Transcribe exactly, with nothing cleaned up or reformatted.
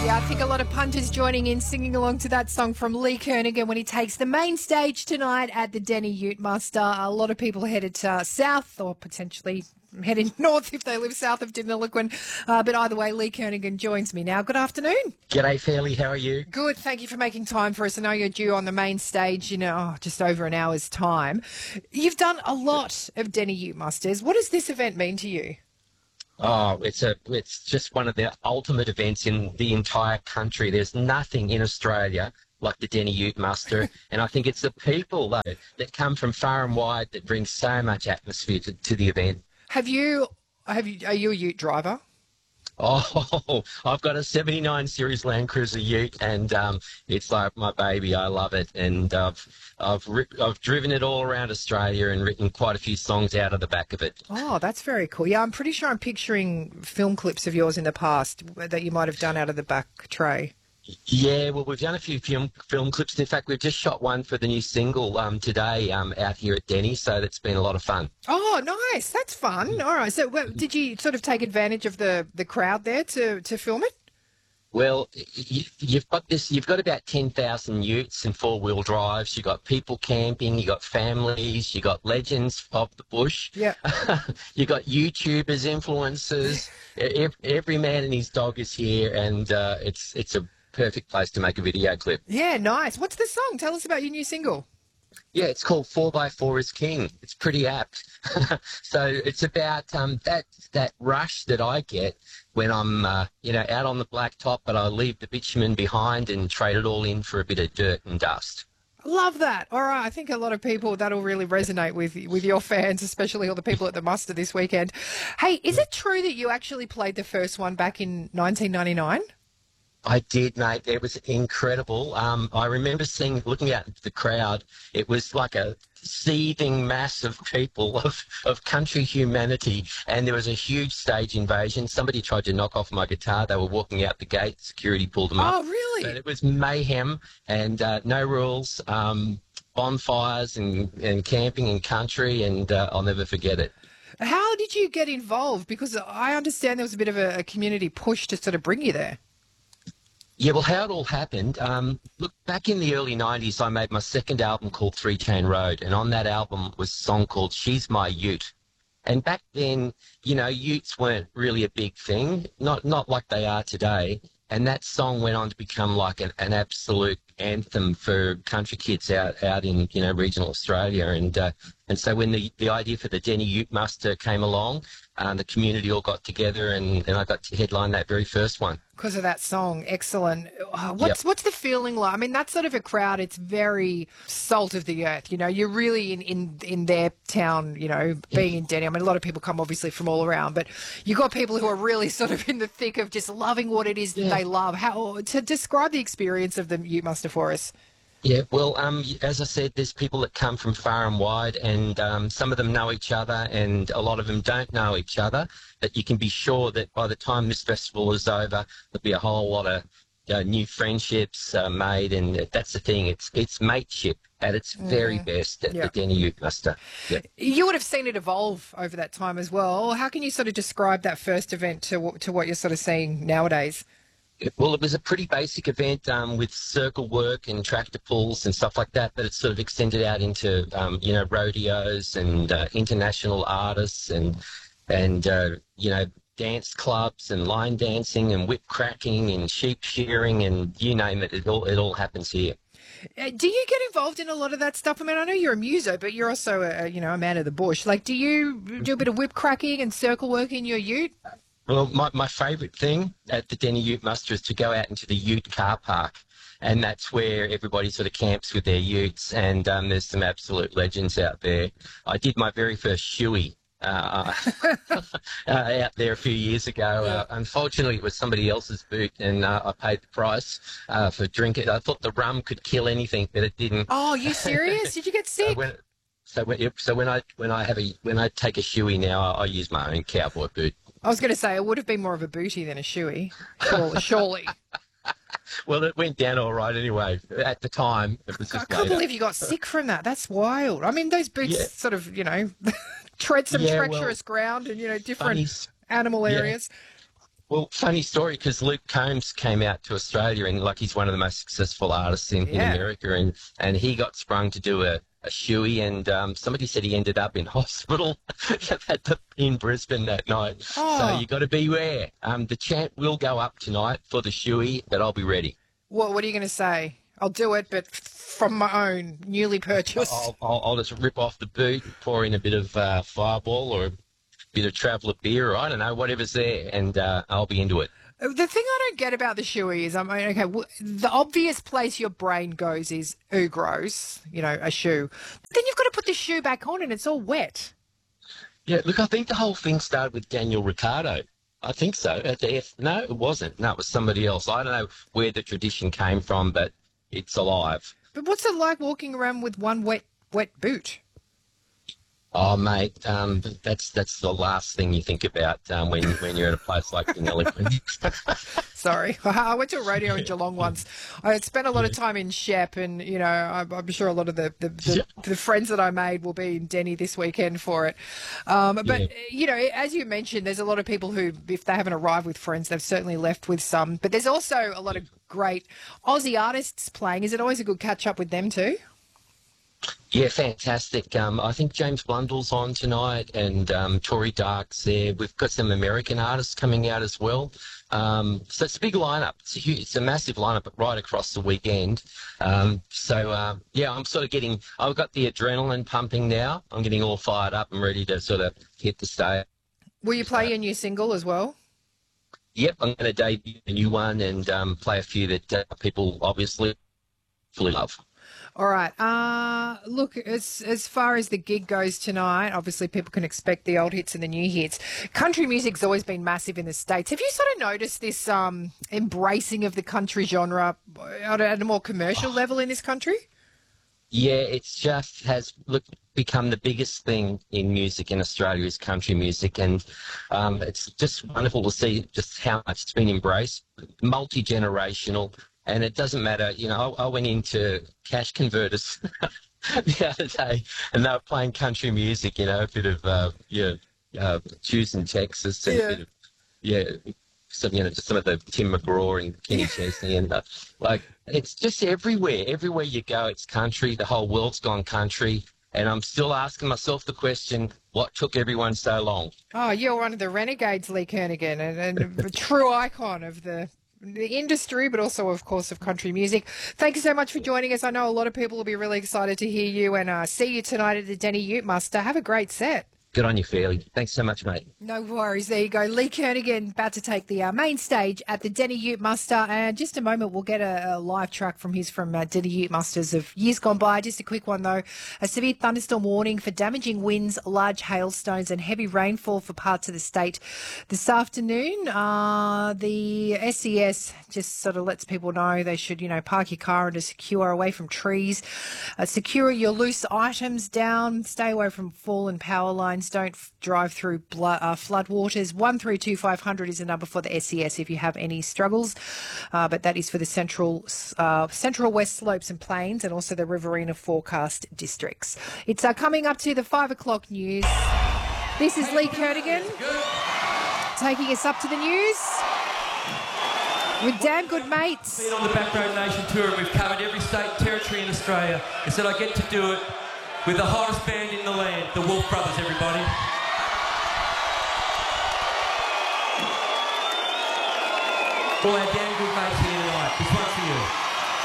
Yeah, I think a lot of punters joining in, singing along to that song from Lee Kernaghan when he takes the main stage tonight at the Denny Ute Muster. A lot of people headed uh, south or potentially heading north if they live south of Deniliquin. Uh, but either way, Lee Kernaghan joins me now. Good afternoon. G'day, Fairley. How are you? Good. Thank you for making time for us. I know you're due on the main stage in oh, just over an hour's time. You've done a lot of Denny Ute Musters. What does this event mean to you? Oh, it's a it's just one of the ultimate events in the entire country. There's nothing in Australia like the Denny Ute Muster, and I think it's the people though that come from far and wide that bring so much atmosphere to, to the event. Have you? Have you? Are you a Ute driver? Oh, I've got a seventy-nine Series Land Cruiser Ute, and um, it's like my baby. I love it, and I've I've ri- I've driven it all around Australia and written quite a few songs out of the back of it. Oh, that's very cool. Yeah, I'm pretty sure I'm picturing film clips of yours in the past that you might have done out of the back tray. Yeah, well, we've done a few film film clips. In fact, we've just shot one for the new single um, today um, out here at Denny, so that's been a lot of fun. Oh, nice. That's fun. All right. So well, did you sort of take advantage of the, the crowd there to, to film it? Well, you, you've got this. You've got about ten thousand utes and four-wheel drives. You've got people camping. You've got families. You've got legends of the bush. Yeah. You've got YouTubers, influencers. every, every man and his dog is here, and uh, it's it's a perfect place to make a video clip. Yeah, nice. What's the song? Tell us about your new single. Yeah, it's called four by four is King. It's pretty apt. So it's about um, that that rush that I get when I'm, uh, you know, out on the blacktop, but I leave the bitumen behind and trade it all in for a bit of dirt and dust. Love that. All right. I think a lot of people, that'll really resonate with with your fans, especially all the people at the muster this weekend. Hey, is it true that you actually played the first one back in nineteen ninety-nine? I did, mate. It was incredible. Um, I remember seeing, looking out at the crowd, it was like a seething mass of people, of, of country humanity, and there was a huge stage invasion. Somebody tried to knock off my guitar. They were walking out the gate. Security pulled them up. Oh, really? But it was mayhem and uh, no rules, um, bonfires and, and camping and country, and uh, I'll never forget it. How did you get involved? Because I understand there was a bit of a, a community push to sort of bring you there. Yeah, well, how it all happened, um, look, back in the early nineties, I made my second album called Three Chain Road, and on that album was a song called She's My Ute. And back then, you know, utes weren't really a big thing, not not like they are today. And that song went on to become like an, an absolute anthem for country kids out, out in, you know, regional Australia. And uh, and so when the, the idea for the Denny Ute Muster came along, uh, the community all got together, and, and I got to headline that very first one. Because of that song. Excellent. Oh, what's yep. what's the feeling like? I mean, that sort of a crowd, it's very salt of the earth. You know, you're really in, in, in their town, you know, being in Denny. I mean, a lot of people come obviously from all around, but you've got people who are really sort of in the thick of just loving what it is that yeah. they love. How to describe the experience of the Ute Muster for us? Yeah, well, um, as I said, there's people that come from far and wide, and um, some of them know each other, and a lot of them don't know each other. But you can be sure that by the time this festival is over, there'll be a whole lot of uh, new friendships uh, made, and that's the thing. It's it's mateship at its very mm. best at yep. the Denny Ute Muster. Yep. You would have seen it evolve over that time as well. How can you sort of describe that first event to to what you're sort of seeing nowadays? Well, it was a pretty basic event um, with circle work and tractor pulls and stuff like that, but it sort of extended out into, um, you know, rodeos and uh, international artists and, and uh, you know, dance clubs and line dancing and whip cracking and sheep shearing and you name it, it all, it all happens here. Uh, do you get involved in a lot of that stuff? I mean, I know you're a muso, but you're also, a, you know, a man of the bush. Like, do you do a bit of whip cracking and circle work in your ute? Well, my, my favourite thing at the Denny Ute Muster is to go out into the ute car park, and that's where everybody sort of camps with their utes, and um, there's some absolute legends out there. I did my very first shoey uh, uh, out there a few years ago. Uh, unfortunately, it was somebody else's boot, and uh, I paid the price uh, for drinking. I thought the rum could kill anything, but it didn't. Oh, you serious? Did you get sick? So when, so when, so when I when I have a when I take a shoey now, I, I use my own cowboy boot. I was going to say it would have been more of a booty than a shoey, surely. surely. Well, it went down all right anyway. At the time, it was just I can't later. believe you got sick from that. That's wild. I mean, those boots Yeah. sort of, you know, tread some Yeah, treacherous well, ground and, you know, different funny. animal areas. Well, funny story, because Luke Combs came out to Australia, and like he's one of the most successful artists in, in Yeah. America, and, and he got sprung to do a, a shoey, and um, somebody said he ended up in hospital at the, in Brisbane that night. Oh. So you got to beware. Um, the chant will go up tonight for the shoey, but I'll be ready. What, what are you going to say? I'll do it, but from my own newly purchased. I'll, I'll, I'll just rip off the boot, pour in a bit of uh, Fireball or a bit of Traveller beer, or I don't know, whatever's there, and uh, I'll be into it. The thing I don't get about the shoey is, I mean, okay, w- the obvious place your brain goes is, ooh, gross, you know, a shoe. But then you've got to put the shoe back on and it's all wet. Yeah, look, I think the whole thing started with Daniel Ricciardo. I think so. At the F- no, it wasn't. No, it was somebody else. I don't know where the tradition came from, but it's alive. But what's it like walking around with one wet, wet boot? Oh, mate, um, that's that's the last thing you think about um, when when you're at a place like Deniliquin. Sorry. I went to a rodeo in Geelong once. I had spent a lot of time in Shep, and, you know, I'm, I'm sure a lot of the, the, the, the friends that I made will be in Denny this weekend for it. Um, but, Yeah. you know, as you mentioned, there's a lot of people who, if they haven't arrived with friends, they've certainly left with some. But there's also a lot of great Aussie artists playing. Is it always a good catch-up with them too? Yeah, fantastic. Um, I think James Blundell's on tonight, and um, Tory Dark's there. We've got some American artists coming out as well. Um, so it's a big lineup. It's a, huge, it's a massive lineup right across the weekend. Um, so, uh, yeah, I'm sort of getting, I've got the adrenaline pumping now. I'm getting all fired up and ready to sort of hit the stage. Will you play your new single as well? Yep, I'm going to debut a new one and um, play a few that uh, people obviously fully love. All right. Uh, look, as as far as the gig goes tonight, obviously people can expect the old hits and the new hits. Country music's always been massive in the States. Have you sort of noticed this um, embracing of the country genre at a, at a more commercial level in this country? Yeah, it's just has look become the biggest thing in music in Australia is country music, and um, it's just wonderful to see just how much it's been embraced, multi-generational. And it doesn't matter, you know, I, I went into Cash Converters the other day, and they were playing country music, you know, a bit of, uh, yeah, uh, Choosing Texas, and Yeah. a bit of, yeah, some, you know, just some of the Tim McGraw and Kenny Chesney, and uh, like, it's just everywhere. Everywhere you go, it's country. The whole world's gone country. And I'm still asking myself the question, what took everyone so long? Oh, you're one of the renegades, Lee Kernaghan, and, and a true icon of the the industry, but also, of course, of country music. Thank you so much for joining us. I know a lot of people will be really excited to hear you and uh, see you tonight at the Denny Ute Muster. Have a great set. Good on you, Fairley. Thanks so much, mate. No worries. There you go. Lee Kernaghan about to take the uh, main stage at the Denny Ute Muster. And just a moment, we'll get a, a live track from his from uh, Denny Ute Musters of years gone by. Just a quick one, though. A severe thunderstorm warning for damaging winds, large hailstones and heavy rainfall for parts of the state this afternoon. Uh, the S E S just sort of lets people know they should, you know, park your car under secure, away from trees. Uh, secure your loose items down. Stay away from fallen power lines. Don't f- drive through blood, uh, flood waters. one three two five hundred is the number for the S E S if you have any struggles. Uh, but that is for the central uh, central west slopes and plains, and also the Riverina forecast districts. It's uh, coming up to the five o'clock news. This is Lee Kernaghan taking us up to the news with damn good mates. Been on the Backroad Nation tour, and we've covered every state, territory in Australia. I said I get to do it with the hottest band in the land, the Wolf Brothers, everybody. All our damn good mates.